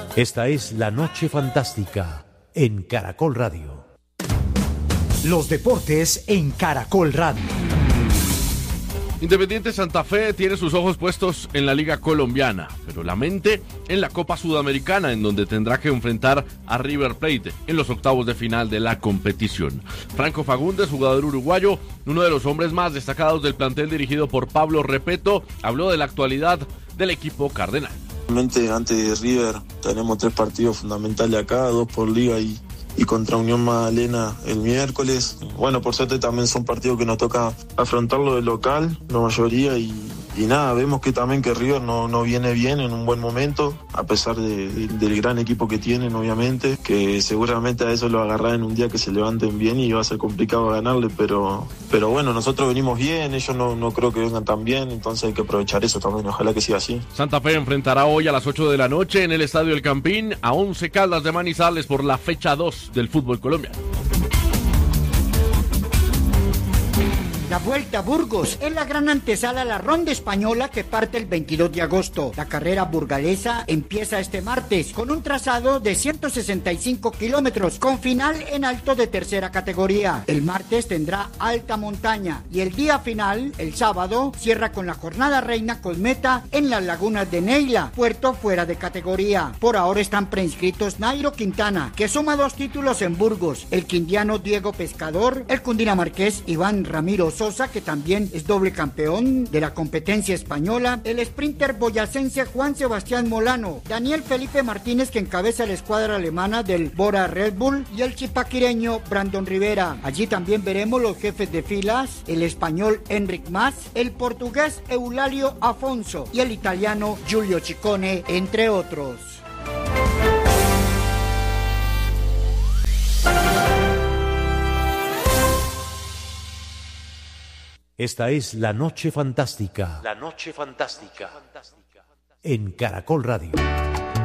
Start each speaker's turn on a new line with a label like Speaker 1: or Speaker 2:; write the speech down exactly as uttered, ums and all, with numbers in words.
Speaker 1: Esta es La Noche Fantástica en Caracol Radio.
Speaker 2: Los deportes en Caracol Radio.
Speaker 3: Independiente Santa Fe tiene sus ojos puestos en la Liga Colombiana, pero la mente en la Copa Sudamericana, en donde tendrá que enfrentar a River Plate en los octavos de final de la competición. Franco Fagundes, jugador uruguayo, uno de los hombres más destacados del plantel dirigido por Pablo Repeto, habló de la actualidad del equipo cardenal.
Speaker 4: Antes de River tenemos tres partidos fundamentales acá, dos por Liga y, y contra Unión Magdalena el miércoles. Bueno, por suerte también son partidos que nos toca afrontarlo de local, la mayoría, y, y nada, vemos que también que River no, no viene bien en un buen momento, a pesar de, de, del gran equipo que tienen, obviamente, que seguramente a eso lo agarrarán en un día que se levanten bien y va a ser complicado ganarle, pero, pero bueno, nosotros venimos bien, ellos no, no creo que vengan tan bien, entonces hay que aprovechar eso también, ojalá que siga así.
Speaker 3: Santa Fe enfrentará hoy a las ocho de la noche en el Estadio El Campín a Once Caldas de Manizales por la fecha dos del fútbol colombiano.
Speaker 5: La Vuelta a Burgos es la gran antesala a la ronda española que parte el veintidós de agosto. La carrera burgalesa empieza este martes con un trazado de ciento sesenta y cinco kilómetros con final en alto de tercera categoría. El martes tendrá alta montaña y el día final, el sábado, cierra con la jornada reina con meta en las lagunas de Neila, puerto fuera de categoría. Por ahora están preinscritos Nairo Quintana, que suma dos títulos en Burgos, el quindiano Diego Pescador, el cundinamarqués Iván Ramiro Sosa, que también es doble campeón de la competencia española, el sprinter boyacense Juan Sebastián Molano, Daniel Felipe Martínez, que encabeza la escuadra alemana del Bora Red Bull, y el chipaquireño Brandon Rivera. Allí también veremos los jefes de filas, el español Enric Mas, el portugués Eulalio Afonso y el italiano Giulio Ciccone, entre otros.
Speaker 1: Esta es La Noche Fantástica.
Speaker 2: La Noche Fantástica.
Speaker 1: En Caracol Radio.